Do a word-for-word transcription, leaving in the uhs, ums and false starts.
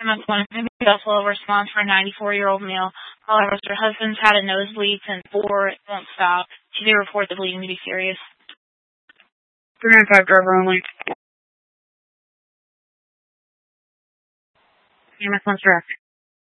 M S one Buffalo response for a ninety-four-year-old male. However, her husband's had a nosebleed since four. It won't stop. She did report the bleeding to be serious. three nine five driver only. M S one's direct.